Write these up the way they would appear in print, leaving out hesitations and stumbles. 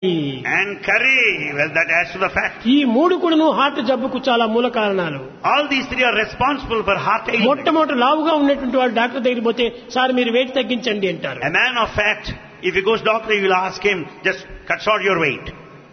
And curry, well, that adds to the fact. ఈ మూడు కూడాను హార్ట్ జబ్బుకు చాలా మూల కారణాలు. All these three are responsible for heart ailment. మొట్టమొదటి లావుగా ఉన్నటువంటి వాడు డాక్టర్ దగ్గరికి పోతే సార్ మీరు వెయిట్ తగ్గించండి అంటారు. A man of fact, if he goes doctor, he will ask him, just cut short your weight.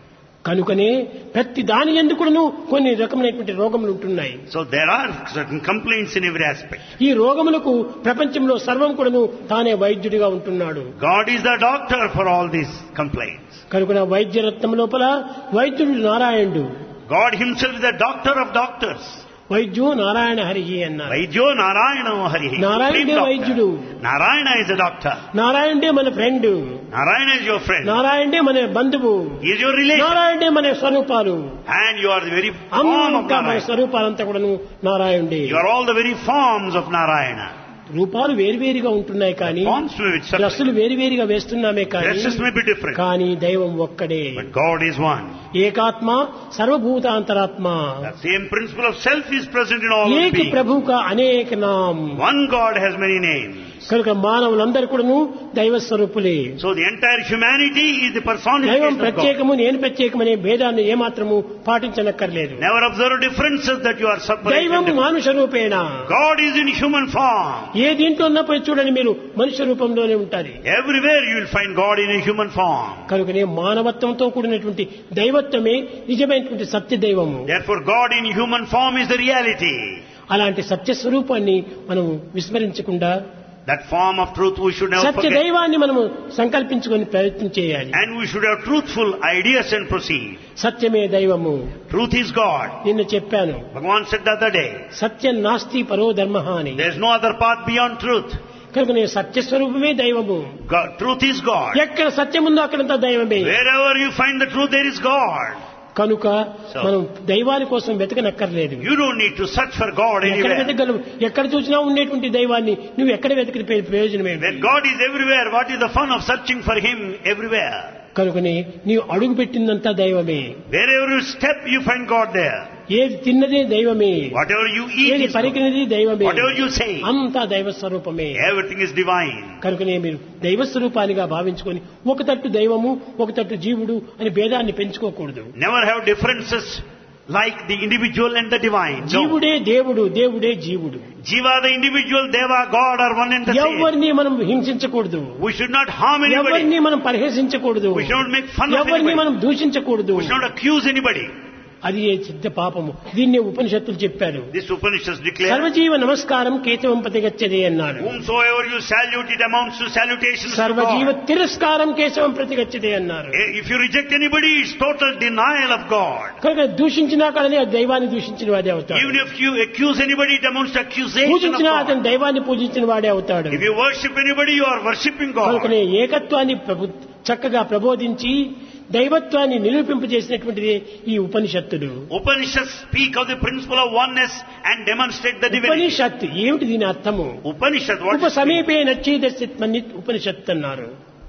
కనుకనే ప్రతి దాని ఎందుకును కొన్ని రకమైనటువంటి రోగములు ఉంటున్నాయి. So there are certain complaints in every aspect. ఈ రోగములకు ప్రపంచంలో సర్వం కూడాను తానే వైద్యుడిగా ఉంటున్నాడు. God is the doctor for all these complaints. కనుక వైద్య రత్నం లోపల వైద్యుడు నారాయణుడు. God himself is the doctor of doctors. వైద్యో Narayana హరిహి అన్నారు. Vaidyo Narayana Harihi. నారాయణుడే వైద్యుడు. Narayana is a doctor. నారాయణుడే మన friend. Narayana is your friend. నారాయణుడే మన బంధువు. He is your relation. నారాయణుడే మన స్వరూపాలు. And you are the very form of అంతా మన Narayana. స్వరూపాలంతా కూడాను నారాయణుడే. You are all the very forms of Narayana. రూపాలు వేరువేరుగా ఉంటున్నాయి కానీ Forms may be separate. డ్రెస్సులు వేరువేరుగా వేస్తున్నామే కానీ Dresses may be different. కానీ దైవం ఒక్కడే. But God is one. ఏకాత్మ సర్వభూతాంతరాత్మ. The same principle of self is present in all ఏక beings. ప్రభు కా అనేక నామ్. One God has many names. కనుక మానవులందరూ కూడాను దైవ స్వరూపులే. So the entire humanity is the దైవం personification of God. ప్రత్యేకము నేను ప్రత్యేకమనే భేదాన్ని ఏమాత్రము పాటించనక్కర్లేదు. Never observe differences that you are దైవం separated. మానుష రూపేణ. God is in human form. ఏ దీంట్లో ఉన్నప్పుడు చూడండి మీరు మనుష్య రూపంలోనే ఉంటారు. Everywhere you will find God in a human form. కనుకనే మానవత్వంతో కూడినటువంటి దైవత్వమే నిజమైనటువంటి సత్య దైవము. Therefore God in human form is the reality. అలాంటి సత్య స్వరూపాన్ని మనం విస్మరించకుండా That form of truth we should never Satya forget. దైవాన్ని మనము సంకల్పించుకొని ప్రయత్నం చేయాలి. And we should have truthful ideas and proceed. సత్యమే దైవము. Truth is God. నిన్న చెప్పాను, Bhagavan said the other day, సత్యం నాస్తి పరో ధర్మ అని. there is no other path beyond truth. కనుక నేను సత్య స్వరూపమే దైవము. God, truth is God. ఎక్కడ సత్యం ఉందో అక్కడంతా దైవమే. Wherever you find the truth, there is God. కనుక మనం దైవాని కోసం వెతకనక్కర్లేదు. You don't need to search for God ఎక్కడ anywhere. వెతకగలవు? ఎక్కడ చూసినా ఉండేటువంటి దైవాన్ని నువ్వు ఎక్కడ వెతికి ప్రయోజనం ఏంటి? When God is everywhere, what is the fun of searching for Him everywhere? కనుకని నీవు అడుగు పెట్టిందంతా దైవమే. Wherever you step, you find God there. ఏది తిన్నదే దైవమే. Whatever you eat ఏది is God. పరికినది దైవమే. Whatever you say, అంతా దైవ స్వరూపమే. everything is divine. కనుకనే మీరు దైవ స్వరూపానిగా భావించుకొని ఒక తట్టు దైవము ఒక తట్టు జీవుడు అని భేదాన్ని పెంచుకోకూడదు. Never have differences like the individual and the divine. No. జీవుడే దేవుడు, దేవుడే జీవుడు. Jiva, the individual, Deva, God are one and the same. ఎవరిని మనం హింసించకూడదు. We should not harm anybody. ఎవరిని మనం పరిహసించకూడదు. We should not make fun of ఎవరిని anybody. మనం దూషించకూడదు. We should not accuse anybody. అది ఏ సిద్ధ పాపము. దీన్నే ఉపనిషత్తులు చెప్పారు. This Upanishads declare, సర్వజీవ నమస్కారం కేశవం ప్రతిగచ్చదే అన్నారు. whomsoever you salute, it amounts to salutations to సర్వజీవ God. తిరస్కారం కేశవం ప్రతిగచ్చదే అన్నారు. If you reject anybody, it's total denial of God. కనుక దూషించినా కానీ దైవాన్ని దూషించిన వాడే అవుతాడు. Even if you accuse anybody, it amounts to accusation of పూజించినా God. అతను దైవాన్ని పూజించిన వాడే అవుతాడు. If you worship anybody, you are worshipping God. కనుకనే ఏకత్వాన్ని చక్కగా ప్రబోధించి దైవత్వాన్ని నిరూపింపజేసినటువంటిది ఈ ఉపనిషత్తులు. Upanishads speak of the principle of oneness and demonstrate the divinity. ఉపనిషత్తు ఏమిటి దీని అర్థము? Upanishad, what ఉప is it? సమీపే నచ్చేదర్శిత్మని ఉపనిషత్తు అన్నారు.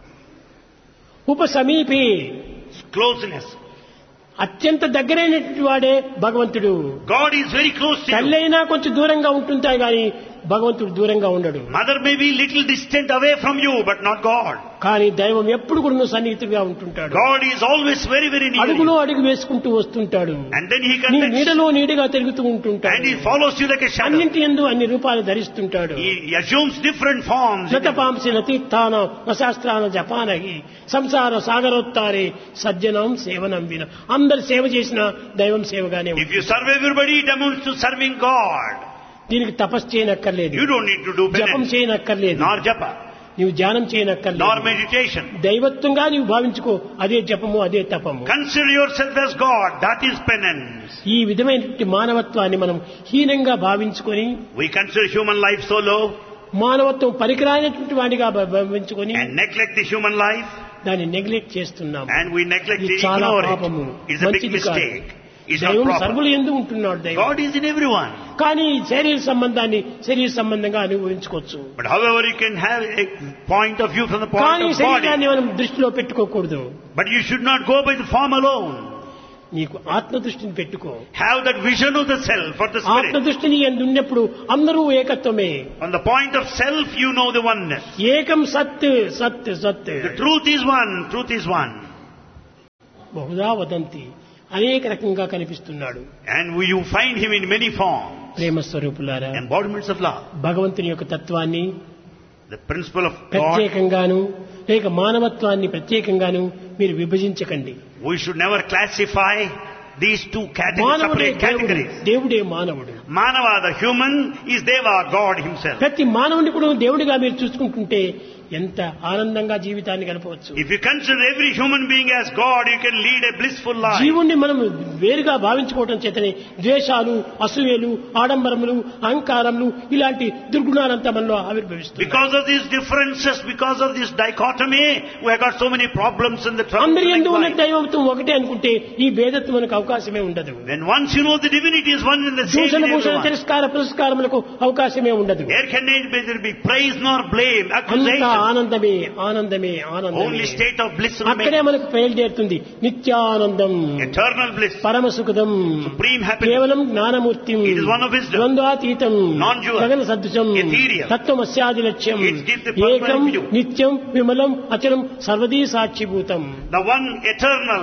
ఉప సమీపే Closeness. అత్యంత దగ్గరైనటువంటి వాడే భగవంతుడు. God is very close to you. తల్లైనా కొంచెం దూరంగా ఉంటుంటాయి కానీ భగవంతుడు దూరంగా ఉండడు. Mother may be little distant away from you, but not God. కానీ దైవం ఎప్పుడు కూడా సన్నిహితుగా ఉంటుంటాడు. God is always very, very near అడుగులో you. అడుగు వేసుకుంటూ వస్తుంటాడు. And then He నీ connects. నీడలో నీడగా తిరుగుతూ And ఉంటుంటాడు. He follows you like a shadow. అన్నింటి యందు అన్ని రూపాలు ధరిస్తుంటాడు. He assumes different forms. నతపాంసి నతీర్థాన నశాస్త్రాన జపానహి సంసార సాగరోత్తారే సజ్జనం సేవనం విన. అందరు సేవ చేసిన దైవం సేవగానే If ఉంటుంది. you serve everybody, it amounts to serving God. దీనికి తపస్సు చేయనక్కర్లేదు, You don't need to do జపం penance, చేయనక్కర్లేదు, nor japa, నీవు ధ్యానం nor చేయనక్కర్లేదు. meditation. దైవత్వంగా నీవు భావించుకో, అదే జపము అదే తపము. Consider yourself as God. That is penance. ఈ విధమైనటువంటి మానవత్వాన్ని మనం హీనంగా భావించుకొని We consider human life so low మానవత్వం పరికరాయినటువంటి వాడిగా భావించుకొని and neglect the human life, దాన్ని నెగ్లెక్ట్ చేస్తున్నాం. and we neglect ఇది it, చాలా ignore పాపము. it. It's a big మంచిది కాదు. mistake. It's not దైవం proper. సర్వులు ఎందు ఉంటున్నాడు దైవం. God is in everyone. కానీ శరీర సంబంధాన్ని శరీర సంబంధంగా అనుభవించుకోవచ్చు. But however, you can have a point of view from the point కానీ of body. శరీరాన్ని మనం దృష్టిలో పెట్టుకోకూడదు. But you should not go by the form alone. నీకు ఆత్మ దృష్టిని పెట్టుకో. Have that vision of the self or the ఆత్మ spirit. దృష్టిని ఉన్నప్పుడు అందరూ ఏకత్వమే. On the point of self, you know the oneness. ఏకం సత్ సత్ సత్. The truth is one. Truth is one. Bahuda వదంతి అనేక రకంగా కనిపిస్తున్నాడు. And you find him in many forms. ప్రేమ స్వరూపులారా, Embodiments of love. భగవంతుని యొక్క తత్వాన్ని The principle of God. ప్రత్యేకంగాను లేక మానవత్వాన్ని ప్రత్యేకంగాను మీరు విభజించకండి. We should never classify these two మానవుడే separate categories. దేవుడే మానవుడు. Manava, the human, is Deva, God himself. ప్రతి మానవుని కూడా దేవుడిగా మీరు చూసుకుంటుంటే ఎంత ఆనందంగా జీవితాన్ని గడపవచ్చు. If you consider every human being as God, you can lead a blissful life. జీవుణ్ణి మనం వేరుగా భావించుకోవడం చేతనే ద్వేషాలు, అసూయలు, ఆడంబరములు, అహంకారములు ఇలాంటి దుర్గుణాలంతా మనలో ఆవిర్భవిస్తాయి. Because of these differences, because of this dichotomy, we have got so many problems in the అందరి trouble. యందు ఉన్న దైవత్వం ఒకటే అనుకుంటే ఈ భేదత్వం మనకు అవకాశమే ఉండదు. When once you know the divinity is one and the same దూషణ in భూషణ everyone, తిరస్కార పురస్కారములకు అవకాశమే ఉండదు. there can neither be praise nor blame, అంతా accusation. ఆనందమే ఆనందమే ఆనందమే. Only state of bliss అక్కడే remains. మనకు బయలుదేరుతుంది నిత్యానందం, Eternal bliss, పరమ సుఖదం, supreme happiness. కేవలం Gnanamurthy, It is one of wisdom, ద్వంద్వాతీతం, non-dual, గగన సదృశం, ethereal. తత్వమస్యాది లక్ష్యం, It gives the permanent ఏకం view. నిత్యం విమలం అచలం సర్వదీ సాక్షిభూతం. The one eternal,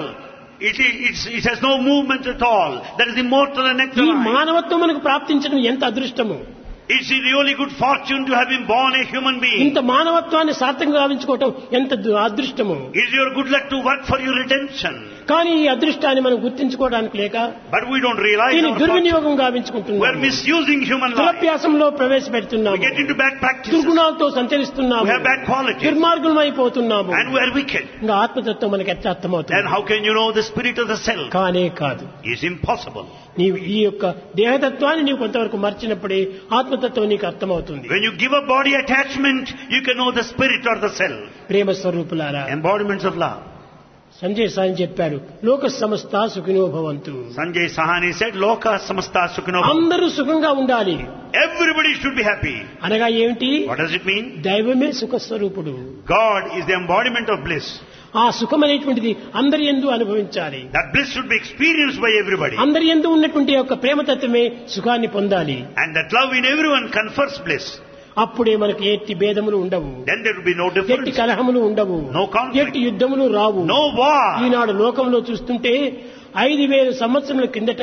it has no movement at all. That is immortal and ఈ eternal. మానవత్వం మనకు ప్రాప్తించడం ఎంత అదృష్టము. It's a really good fortune to have been born a human being. ఇంత మానవత్వాన్ని సార్థకంగా గావించుకోవటం ఎంత అదృష్టము. It's your good luck to work for your redemption. కానీ ఈ అదృష్టాన్ని మనం గుర్తించుకోవడానికి లేక But we don't realize దీన్ని our దుర్వినియోగం fortune. గావించుకుంటున్నాం. We're misusing human life. దురభ్యాసంలో We ప్రవేశపెడుతున్నాము. get into bad practices. దుర్గుణాలతో సంచరిస్తున్నాము. We have bad qualities. దుర్మార్గులమైపోతున్నాము. And we are wicked. ఇంకా ఆత్మతత్వం మనకి ఎట్లా Then అర్థమవుతుంది? how can you know the spirit of the self? కానే కాదు. It's impossible. నీవు ఈ యొక్క దేహతత్వాన్ని నీవు కొంతవరకు మర్చినప్పుడే ఆత్మతత్వం నీకు అర్థమవుతుంది. When you give up body attachment, you can know the spirit or the self. ప్రేమ స్వరూపులారా, Embodiments of love. Sanjay Sai చెప్పాడు, లోక సమస్త సుఖినో భవంతు. Sanjay Sahani said, Loka samasta sukhino. అందరూ సుఖంగా ఉండాలి Everybody should be happy. అనగా ఏమిటి? What does it mean? దైవమే సుఖ స్వరూపుడు. God is the embodiment of bliss. ఆ సుఖం అనేటువంటిది అందరి యందు అనుభవించాలి. That bliss should be experienced by everybody. అందరి యందు ఉన్నటువంటి యొక్క ప్రేమతత్వమే సుఖాన్ని పొందాలి. And that love in everyone confers bliss. అప్పుడే మనకి ఎట్టి భేదములు ఉండవు, Then there will be no ఎట్టి difference. కలహములు ఉండవు, No conflict. ఎట్టి యుద్ధములు రావు. No war. ఈనాడు లోకంలో చూస్తుంటే 5,000 సంవత్సరముల కిందట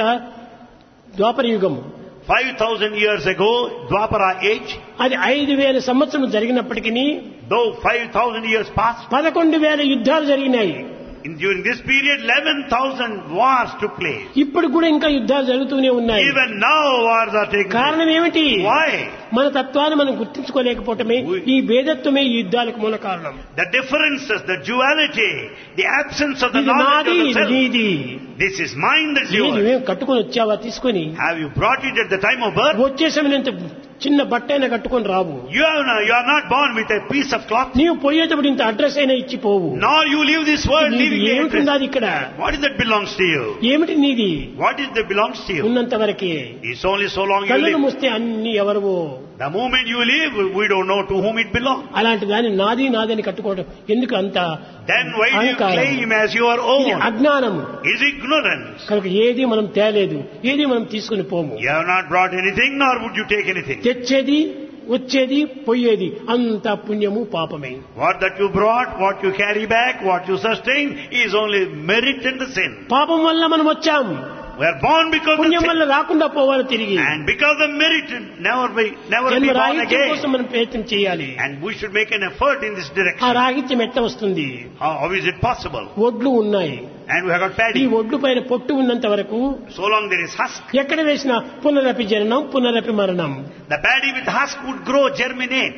ద్వాపర యుగం, 5,000 years ago, Dwapara age, అది 5,000 సంవత్సరం జరిగినప్పటికీ though 5,000 years passed, 11,000 యుద్ధాలు జరిగినాయి. during this period 11,000 wars took place. ఇప్పుడు కూడా ఇంకా యుద్ధాలు జరుగుతూనే ఉన్నాయి. Even now wars are taking place. కారణం ఏమిటి? Why? మన తత్వాన్ని మనం గుర్తించుకోలేకపోవటమే ఈ భేదత్వమే ఈ యుద్ధాలకు మూల కారణం. The differences, the duality, the absence of the ఇది knowledge నాది, of the ఇది self. నీది. This is mine, that's ఇది yours. నువ్వేం కట్టుకొని వచ్చావా తీసుకొని? Have you brought it at the time of birth? వచ్చేసేమినంత చిన్న బట్ట అయినా కట్టుకొని రావు. You are not born with a piece of cloth. నీవు పోయేటప్పుడు ఇంత అడ్రస్ అయినా ఇచ్చిపోవు. Nor you leave this world నీది leaving the ఏమిటి address. ఉన్నది ఇక్కడ? What is that belongs to you? ఏమిటి నీది? What is that belongs to you? ఉన్నంత వరకే. It's only so long you కళ్ళను live. మూస్తే అన్ని ఎవరివో. The moment you leave, we don't know to whom it belongs. అలాంటి దాన్ని నాది నాదని కట్టుకోవడం ఎందుకు అంత Then why do you అహంకారం? claim as your ఇది own? అజ్ఞానం. Is ignorance. కనుక ఏది మనం తేలేదు, ఏది మనం తీసుకుని పోము. You have not brought anything, nor would you take anything. తెచ్చేది వచ్చేది పోయేది అంతా పుణ్యము పాపమే. What that you brought, what you carry back, what you sustain is only merit and the sin. పాపం వల్ల మనం వచ్చాం, We are born because of పుణ్యం sin. వల్ల రాకుండా పోవాలి తిరిగి. And because of merit, never be జన్మ born రాహిత్యం కోసం again. మనం ప్రయత్నం చేయాలి. And we should make an effort in this ఆ direction. రాహిత్యం ఎట్లా వస్తుంది? How is it possible? ఒడ్లు ఉన్నాయి. And we have got ఈ paddy. ఒడ్లు పైన పొట్టు ఉన్నంత వరకు So long there is husk. ఎక్కడ వేసినా పునరపి జననం పునరపి మరణం. The paddy with husk would grow, germinate.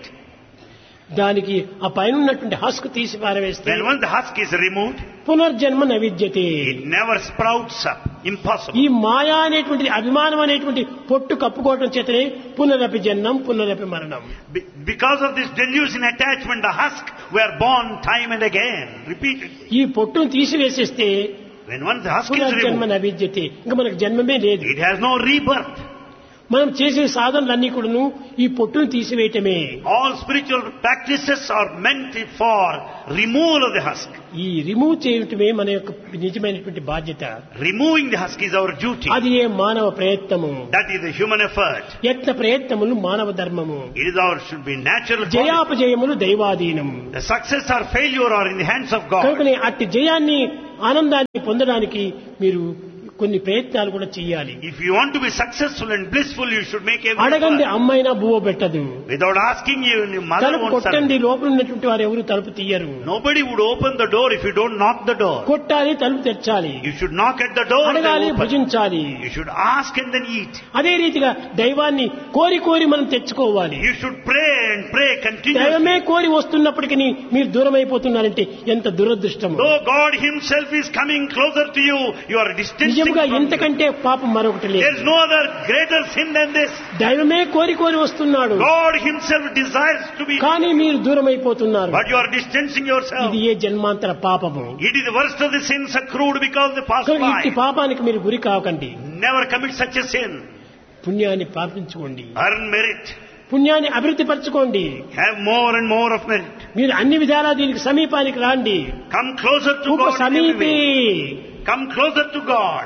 దానికి ఆ పైన ఉన్నటువంటి హస్క్ తీసి పారవేస్తే When once the husk is removed, పునర్జన్మ నవిద్యతే. it never sprouts up. Impossible. ఈ మాయా అనేటువంటి అభిమానం అనేటువంటి పొట్టు కప్పుకోవటం చేతనే పునరపి జన్మం పునరపి మరణం. Because of this delusion attachment, the husk, we are born time and again, repeatedly. ఈ పొట్టును తీసివేసేస్తే When once the husk is పునర్జన్మ removed, నవిద్యతే. ఇంకా మనకు జన్మమే లేదు. it has no rebirth. మనం చేసే సాధనలన్నీ కూడాను ఈ పొట్టును తీసివేయటమే. All spiritual practices are meant for removal of the husk. ఈ రిమూవ్ చేయటమే మన యొక్క నిజమైనటువంటి బాధ్యత. Removing the husk is our duty. అది ఏ మానవ ప్రయత్నము. That is the human effort. యత్న ప్రయత్నములు మానవ ధర్మము. It is our should be natural. జయాపజయములు దైవాధీనం. The success or failure are in the hands of God. కనుకనే అట్టి జయాన్ని ఆనందాన్ని పొందడానికి మీరు కొన్ని ప్రయత్నాలు కూడా చేయాలి. If you want to be successful and blissful, you should make every అడగండి effort. అమ్మైనా బువ్వ పెట్టదు. Without asking you, your mother తలుపు won't కొట్టండి, serve. లోపల ఉన్నటువంటి వారు ఎవరు తలుపు తీయరు. Nobody would open the door if you don't knock the door. కొట్టాలి, తలుపు తెరచాలి, You should knock at the door. they అడగాలి, open. భుజించాలి. You should ask and then eat. అదే రీతిగా దైవాన్ని కోరి కోరి మనం తెచ్చుకోవాలి. You should pray and pray continuously. దైవమే కోరి వస్తున్నప్పటికీ మీరు దూరం అయిపోతున్నారంటే ఎంత దురదృష్టము. Though God Himself is coming closer to you, you are distancing నిజంగా from Him. ఇంతకంటే పాపం మరొకటి లేదు. There is no other greater sin than this. దైవమే కోరి కోరి వస్తున్నాడు, God Himself desires to be, కానీ మీరు దూరం అయిపోతున్నారు. but you are distancing yourself. ఇది ఏ జన్మాంతర పాపము. It is the worst of the sins accrued because of the past ఇట్టి life. పాపానికి మీరు గురి కాకండి. Never commit such a sin. పుణ్యాన్ని ప్రార్థించుకోండి, Earn merit. పుణ్యాన్ని అభివృద్ధి పరచుకోండి. Have more and more of merit. మీరు అన్ని విధాలా దీనికి సమీపానికి రాండి. Come closer to ఉప God in every సమీపే way. Come closer to God.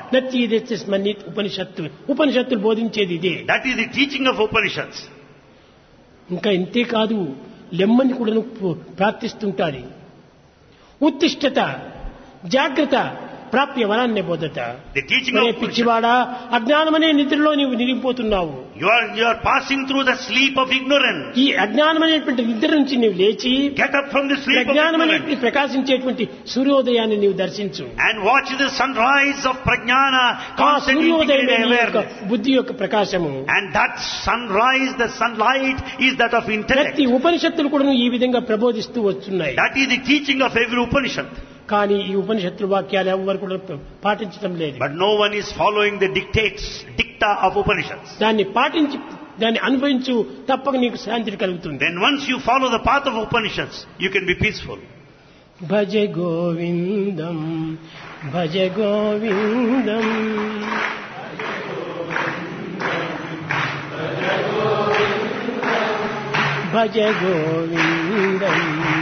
ఉపనిషత్తులు బోధించేది ఇదే. That is the teaching of Upanishads. ఇంకా ఇంతే కాదు, లెమ్మని కూడా ప్రార్థిస్తుంటారు. ఉత్తిష్టత, జాగ్రత్త, ప్రాప్య వరాన్నే బోధత. The teaching ఒరే of Upanishads. పిచ్చివాడా, అజ్ఞానమనే నిద్రలో నీవు నిలిగిపోతున్నావు. You are passing through the sleep of ignorance. ఈ అజ్ఞానమనేటువంటి నిద్ర నుంచి నీవు లేచి Get up from the sleep of ప్రజ్ఞానమనేటువంటి ignorance ప్రకాశించేటువంటి సూర్యోదయాన్ని నీవు దర్శించు. and watch the sunrise of prajnana, ఆ constantly సూర్యోదయమే integrated నీ యొక్క awareness. బుద్ధి యొక్క ప్రకాశము. And that sunrise, the sunlight, is that of intellect. ప్రతి ఉపనిషత్తులు కూడా ఈ విధంగా ప్రబోధిస్తూ వస్తున్నాయి. That is the teaching of every Upanishad. కానీ ఈ ఉపనిషత్తుల వాక్యాలు ఎవరు కూడా పాటించడం లేదు. But no one is following the dicta of Upanishads. దాన్ని పాటించి దాన్ని అనుభవించు, తప్పక నీకు శాంతి కలుగుతుంది. Then once you follow the path of Upanishads, you can be peaceful. Bhaja Govindam, Bhaja Govindam, Bhaja Govindam.